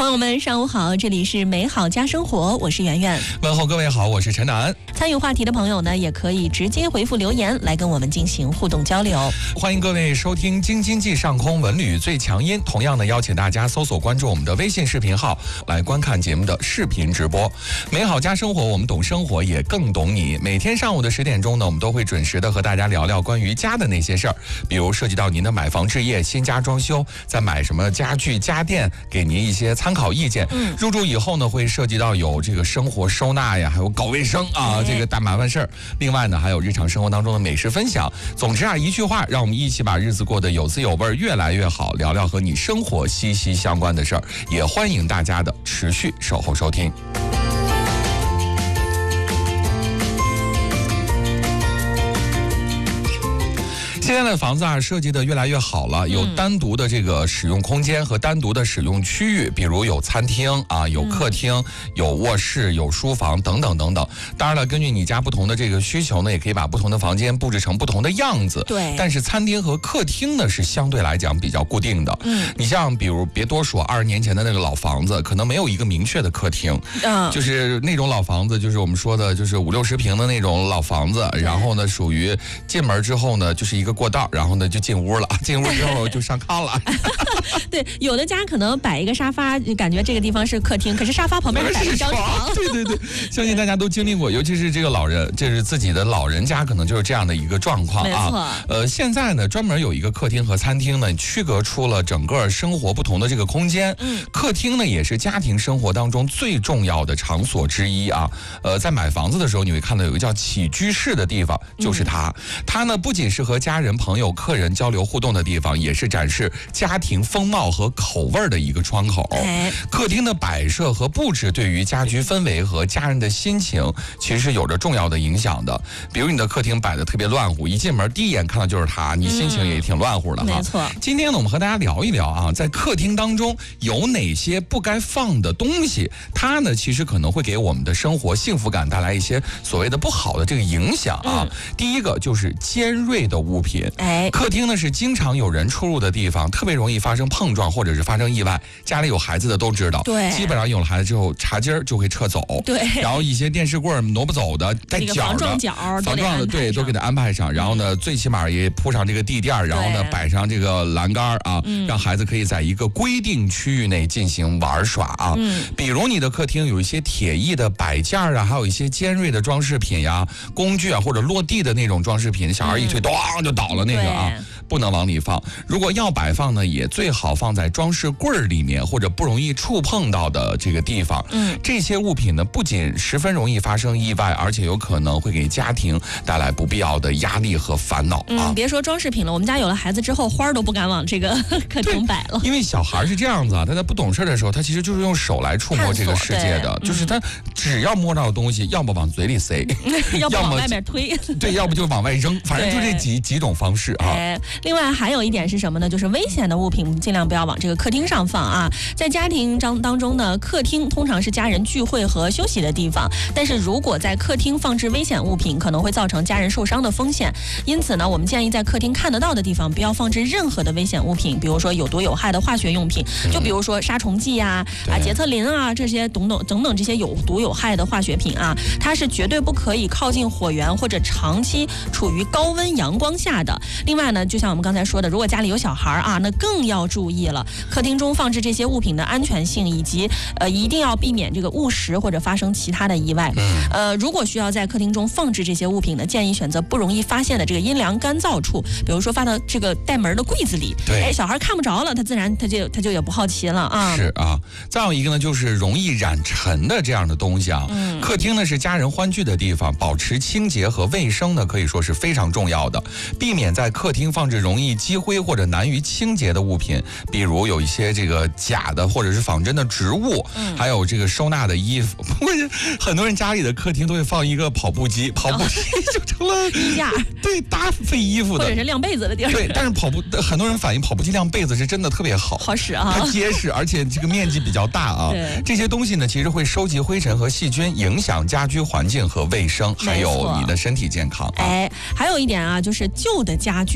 朋友们上午好，这里是美好家生活，我是圆圆。 问候各位好，我是陈楠。 参与话题的朋友呢，也可以直接回复留言来跟我们进行互动交流。 欢迎各位收听京津冀上空文旅最强音，同样呢邀请大家搜索关注我们的微信视频号来观看节目的视频直播。美好家生活，我们懂生活也更懂你。每天上午的10点钟呢，我们都会准时的和大家聊聊关于家的那些事儿，比如涉及到您的买房置业、新家装修，在买什么家具家电，给您一些参考意见。入住以后呢，会涉及到有这个生活收纳呀，还有搞卫生啊，这个大麻烦事儿。另外呢，还有日常生活当中的美食分享。总之啊，一句话，让我们一起把日子过得有滋有味，越来越好。聊聊和你生活息息相关的事儿，也欢迎大家的持续守候收听。现在的房子啊，设计的越来越好了，有单独的这个使用空间和单独的使用区域，比如有餐厅啊，有客厅，有卧室，有书房等等等等。当然了，根据你家不同的这个需求呢，也可以把不同的房间布置成不同的样子。 对。 但是餐厅和客厅呢，是相对来讲比较固定的。你像比如别多说20年前的那个老房子，可能没有一个明确的客厅。就是那种老房子，就是我们说的，就是50-60平的那种老房子，然后呢，属于进门之后呢，就是一个过道，然后呢就进屋了，进屋之后就上炕了。 对，有的家可能摆一个沙发，感觉这个地方是客厅，可是沙发旁边摆一张床。 对对对，相信大家都经历过，尤其是这个老人，这是自己的老人家，可能就是这样的一个状况啊。没错。现在呢，专门有一个客厅和餐厅呢，区隔出了整个生活不同的这个空间。客厅呢也是家庭生活当中最重要的场所之一啊。在买房子的时候，你会看到有一个叫起居室的地方，就是它。它呢不仅是和家人、朋友、客人交流互动的地方，也是展示家庭风貌和口味的一个窗口。客厅的摆设和布置对于家居氛围和家人的心情其实是有着重要的影响的。比如你的客厅摆得特别乱乎，一进门第一眼看到就是它，你心情也挺乱乎的哈。 没错。 今天呢，我们和大家聊一聊啊，在客厅当中有哪些不该放的东西，它呢其实可能会给我们的生活幸福感带来一些所谓的不好的这个影响啊。第一个就是尖锐的物品。客厅呢是经常有人出入的地方，特别容易发生碰撞或者是发生意外。家里有孩子的都知道，对，基本上有了孩子之后，茶几就会撤走，对，然后一些电视柜挪不走的、带角的、防撞的，对，都给它安排上。然后呢，最起码也铺上这个地垫，然后呢摆上这个栏杆啊，让孩子可以在一个规定区域内进行玩耍啊。比如你的客厅有一些铁艺的摆件啊，还有一些尖锐的装饰品呀、工具啊，或者落地的那种装饰品，小孩一推，咚就倒了那个啊，不能往里放。如果要摆放呢，也最好放在装饰柜里面，或者不容易触碰到的这个地方。这些物品呢，不仅十分容易发生意外，而且有可能会给家庭带来不必要的压力和烦恼啊。 别说装饰品了，我们家有了孩子之后，花都不敢往这个客厅摆了。 因为小孩是这样子啊，他在不懂事的时候，他其实就是用手来触摸这个世界的，就是他只要摸到的东西，要么往嘴里塞， 要么往外面推， 对，要不就往外扔，反正就这几种方式啊。 另外还有一点是什么呢？就是危险的物品尽量不要往这个客厅上放啊。在家庭当中呢，客厅通常是家人聚会和休息的地方，但是如果在客厅放置危险物品，可能会造成家人受伤的风险。因此呢，我们建议在客厅看得到的地方不要放置任何的危险物品，比如说有毒有害的化学用品，就比如说杀虫剂啊、洁厕灵啊这些等等这些有毒有害的化学品啊，它是绝对不可以靠近火源或者长期处于高温阳光下的。另外呢，就像我们刚才说的，如果家里有小孩啊，那更要注意了。客厅中放置这些物品的安全性，以及一定要避免这个误食或者发生其他的意外。如果需要在客厅中放置这些物品呢，建议选择不容易发现的这个阴凉干燥处，比如说放到这个带门的柜子里。对，小孩看不着了，他自然他就也不好奇了啊。 是啊，再有一个呢，就是容易染尘的这样的东西啊。客厅呢是家人欢聚的地方，保持清洁和卫生呢可以说是非常重要的，避免在客厅放置容易积灰或者难于清洁的物品，比如有一些这个假的或者是仿真的植物，还有这个收纳的衣服。不过很多人家里的客厅都会放一个跑步机，跑步机就成了衣架， 对，搭废衣服的， 或者是晾被子的地儿。 对，但是很多人反映跑步机晾被子是真的特别好使啊， 它结实，而且这个面积比较大啊。这些东西呢，其实会收集灰尘和细菌，影响家居环境和卫生，还有你的身体健康。 还有一点啊，就是旧的家具和装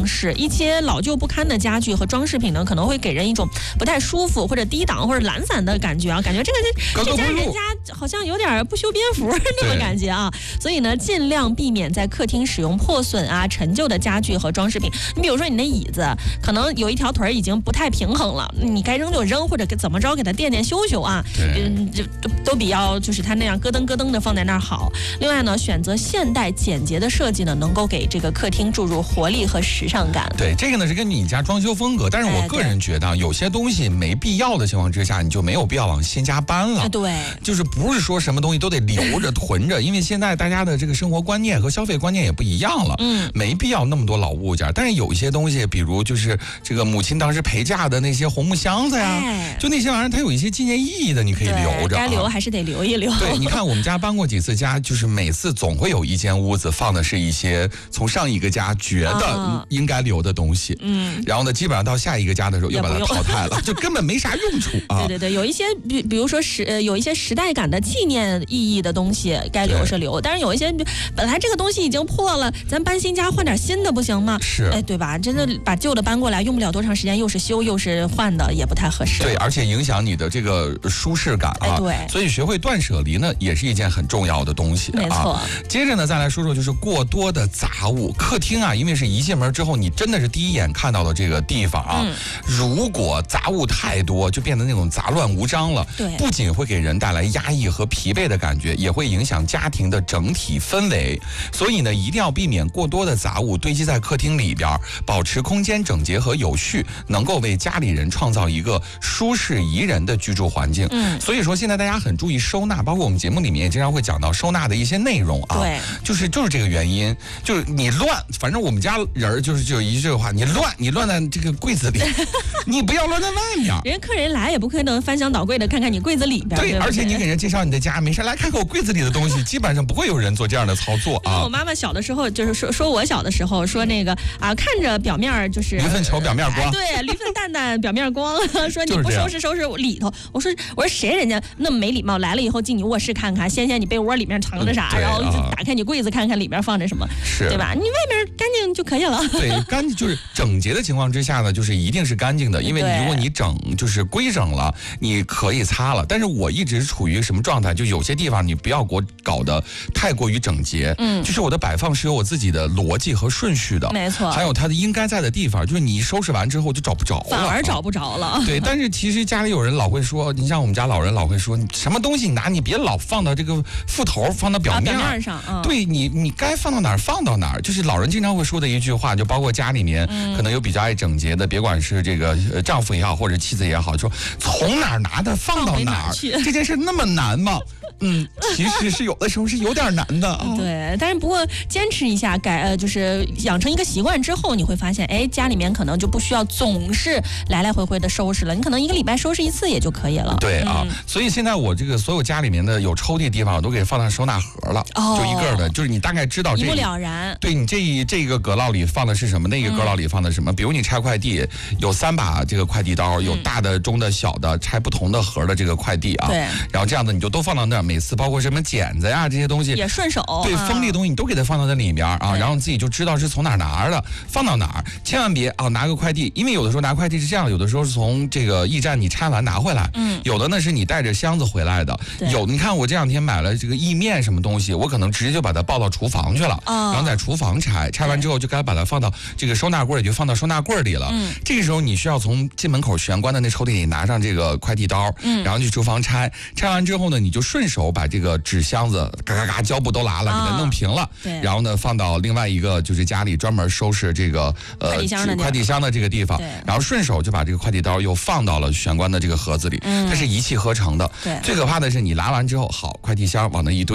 装饰。一些老旧不堪的家具和装饰品呢，可能会给人一种不太舒服或者低档或者懒散的感觉啊，感觉这家人家好像有点不修边幅那么感觉啊。所以呢，尽量避免在客厅使用破损啊、陈旧的家具和装饰品。你比如说你那椅子，可能有一条腿已经不太平衡了，你该扔就扔，或者怎么着给它垫修修啊，就都比要就是它那样咯噔咯噔的放在那儿好。另外呢，选择现代简洁的设计呢，能够给这个客厅注入活力和时尚感。 对，这个呢是跟你家装修风格，但是我个人觉得有些东西没必要的情况之下，你就没有必要往新家搬了。 对， 就是不是说什么东西都得留着囤着，因为现在大家的这个生活观念和消费观念也不一样了，没必要那么多老物件。但是有一些东西，比如就是这个母亲当时陪嫁的那些红木箱子呀，就那些玩意儿，它有一些纪念意义的，你可以留着。 该留还是得留一留。 对，你看我们家搬过几次家，就是每次总会有一间屋子放的是一些从上一个家觉得应该留的东西，然后呢，基本上到下一个家的时候又把它淘汰了，就根本没啥用处啊。 对，有一些比如说有一些时代感的纪念意义的东西该留是留，但是有一些本来这个东西已经破了，咱搬新家换点新的不行吗？ 是， 对吧？真的把旧的搬过来，用不了多长时间，又是修又是换的，也不太合适。 对，而且影响你的这个舒适感啊。 对， 所以学会断舍离呢，也是一件很重要的东西。 没错。 接着呢，再来说说就是过多的杂物。客厅啊，因为是一进门之后，你真的是第一眼看到的这个地方啊。如果杂物太多，就变得那种杂乱无章了。 对， 不仅会给人带来压抑和疲惫的感觉，也会影响家庭的整体氛围。所以呢，一定要避免过多的杂物堆积在客厅里边，保持空间整洁和有序，能够为家里人创造一个舒适宜人的居住环境。所以说现在大家很注意收纳，包括我们节目里面也经常会讲到收纳的一些内容啊。 对， 就是这个原因，就是你乱，反正我们家人就有一句话，你乱在这个柜子里，你不要乱在外面。 人家客人来也不可能翻箱倒柜的看看你柜子里边。 对，而且你给人介绍你的家，没事来看看我柜子里的东西，基本上不会有人做这样的操作啊。 我妈妈小的时候就是说我小的时候说那个啊，看着表面就是驴粪球表面光， 对，驴粪蛋蛋表面光，说你不收拾里头。我说谁人家那么没礼貌，来了以后进你卧室看看，掀你被窝里面藏着啥，然后打开你柜子看看里面放着什么， 是， 对吧？你外面干净就可以了。 对，干净就是整洁的情况之下呢，就是一定是干净的，因为如果你就是规整了，你可以擦了。但是我一直处于什么状态？就有些地方你不要给我搞得太过于整洁，就是我的摆放是有我自己的逻辑和顺序的， 没错。 还有它的应该在的地方，就是你一收拾完之后就找不着了， 反而找不着了。 对，但是其实家里有人老会说，你像我们家老人老会说，你什么东西你别老放到这个副头，放到表面上。 对，你该放到哪儿放到哪儿，就是老人经常会说的一句话，就包括家里面可能有比较爱整洁的，别管是这个丈夫也好，或者妻子也好，说从哪儿拿的放到哪儿，这件事那么难吗？其实是有的时候是有点难的。 对，但是不过坚持一下，就是养成一个习惯之后，你会发现，家里面可能就不需要总是来来回回的收拾了，你可能一个礼拜收拾一次也就可以了。 对啊，所以现在我这个所有家里面的有抽屉的地方，我都给放到收纳盒了，就一个的，就是你大概知道一目了然。 对，你这个阁楼里放的是什么，那个阁楼里放的什么。比如你拆快递，有3把这个快递刀，有大的、中的、小的，拆不同的盒的这个快递啊。 对。 然后这样子你就都放到那儿，每次包括什么剪子呀这些东西也顺手。 对，锋利的东西你都给它放到那里面啊，然后自己就知道是从哪儿拿的，放到哪儿。千万别拿个快递，因为有的时候拿快递是这样，有的时候是从这个驿站你拆完拿回来，有的呢是你带着箱子回来的，你看我这2天买了这个意面什么东西，我可能直接就把它抱到厨房去了，然后在厨房拆完之后就该把它放到这个收纳柜里，就放到收纳柜里了。这个时候你需要从进门口玄关的那抽屉里拿上这个快递刀，然后去厨房拆完之后呢，你就顺手把这个纸箱子嘎嘎嘎胶布都拉了，给它弄平了，然后呢放到另外一个就是家里专门收拾这个快递箱的这个地方，然后顺手就把这个快递刀又放到了玄关的这个盒子里，它是一气呵成的。最可怕的是你拿完之后，好，快递箱往那一堆。